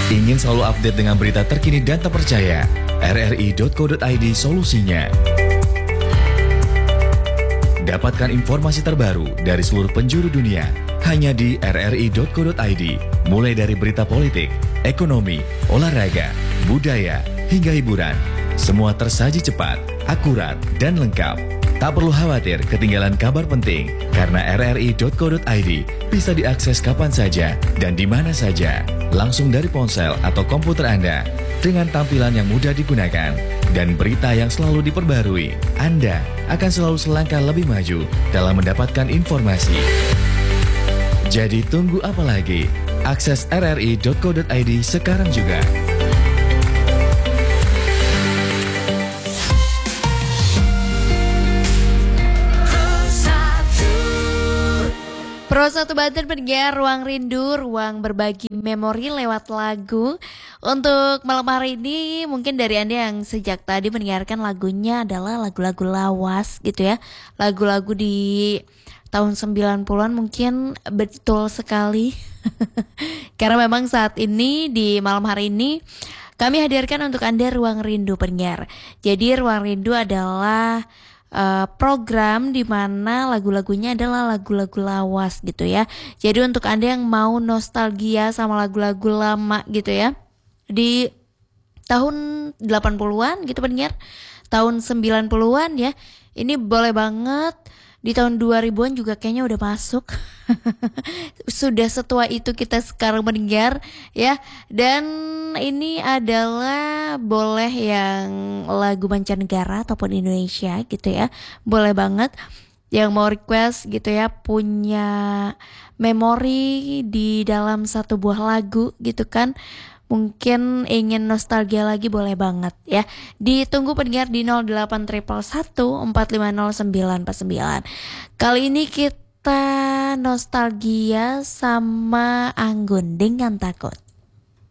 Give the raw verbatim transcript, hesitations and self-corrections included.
Ingin selalu update dengan berita terkini dan terpercaya? R R I titik co titik I D solusinya. Dapatkan informasi terbaru dari seluruh penjuru dunia hanya di R R I titik co titik I D. Mulai dari berita politik, ekonomi, olahraga, budaya, hingga hiburan. Semua tersaji cepat, akurat, dan lengkap. Tak perlu khawatir ketinggalan kabar penting, karena R R I titik co titik I D bisa diakses kapan saja dan di mana saja, langsung dari ponsel atau komputer Anda, dengan tampilan yang mudah digunakan dan berita yang selalu diperbarui. Anda akan selalu selangkah lebih maju dalam mendapatkan informasi. Jadi tunggu apa lagi? Akses R R I titik co titik I D sekarang juga. Pro satu Banten pendengar Ruang Rindu, ruang berbagi memori lewat lagu. Untuk malam hari ini mungkin dari Anda yang sejak tadi mendengarkan lagunya adalah lagu-lagu lawas gitu ya. Lagu-lagu di tahun sembilan puluhan mungkin betul sekali. Karena memang saat ini di malam hari ini kami hadirkan untuk Anda Ruang Rindu pendengar. Jadi Ruang Rindu adalah Uh, program di mana lagu-lagunya adalah lagu-lagu lawas gitu ya. Jadi untuk Anda yang mau nostalgia sama lagu-lagu lama gitu ya, di tahun delapan puluhan gitu pendengar, tahun sembilan puluhan ya, ini boleh banget. Di tahun dua ribuan juga kayaknya udah masuk. Sudah setua itu kita sekarang mendengar ya. Dan ini adalah boleh yang lagu mancanegara ataupun Indonesia gitu ya. Boleh banget yang mau request gitu ya, punya memori di dalam satu buah lagu gitu kan. Mungkin ingin nostalgia lagi boleh banget ya. Ditunggu pendengar di nol delapan satu satu empat lima nol sembilan empat sembilan. Kali ini kita nostalgia sama Anggun dengan Takut.